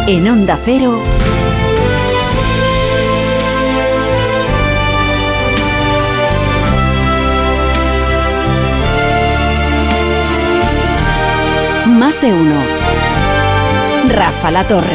En Onda Cero, Más de Uno. Rafa La Torre.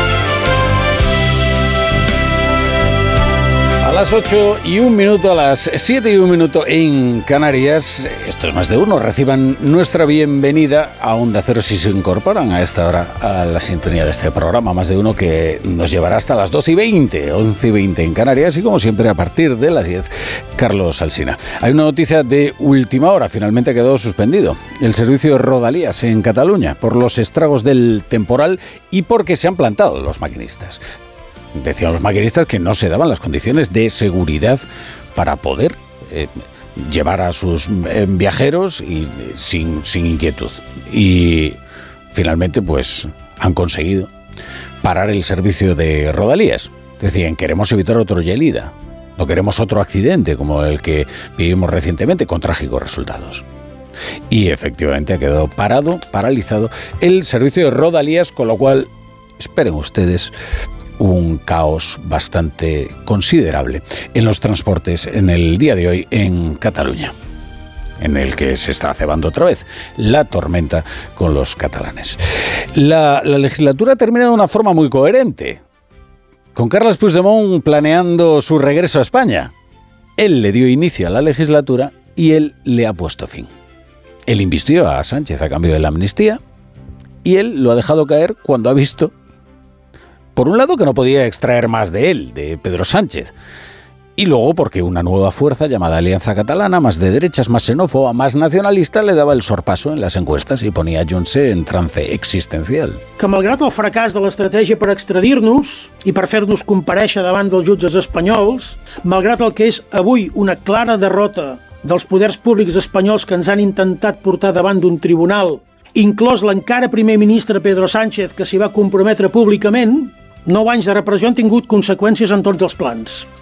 A las 8:01, a las 7:01 en Canarias, esto es Más de Uno. Reciban nuestra bienvenida a Onda Cero si se incorporan a esta hora a la sintonía de este programa Más de Uno, que nos llevará hasta las 12:20, 11:20 en Canarias, y como siempre a partir de las 10, Carlos Alsina. Hay una noticia de última hora: finalmente ha quedado suspendido el servicio de Rodalías en Cataluña por los estragos del temporal y porque se han plantado los maquinistas. Decían los maquinistas que no se daban las condiciones de seguridad para poder llevar a sus viajeros y sin inquietud. Y finalmente pues han conseguido parar el servicio de Rodalías. Decían: queremos evitar otro Gelida, no queremos otro accidente como el que vivimos recientemente, con trágicos resultados. Y efectivamente ha quedado paralizado el servicio de Rodalías, con lo cual, esperen ustedes, un caos bastante considerable en los transportes en el día de hoy en Cataluña, en el que se está cebando otra vez la tormenta con los catalanes. La legislatura termina de una forma muy coherente, con Carles Puigdemont planeando su regreso a España. Él le dio inicio a la legislatura y él le ha puesto fin. Él invistió a Sánchez a cambio de la amnistía y él lo ha dejado caer cuando ha visto, por un lado, que no podía extraer más de él, de Pedro Sánchez, y luego porque una nueva fuerza llamada Alianza Catalana, más de derechas, más xenófoba, más nacionalista, le daba el sorpaso en las encuestas i ponia Junts en trance existencial. Que malgrat el fracàs de l'estratègia per extradir-nos i per fer-nos comparèixer davant dels jutges espanyols, malgrat el que és avui una clara derrota dels poders públics espanyols que ens han intentat portar davant d'un tribunal, inclòs l'encara primer ministre Pedro Sánchez, que s'hi va comprometre públicament, 9 anys de repressió han tingut conseqüències en tots els plans.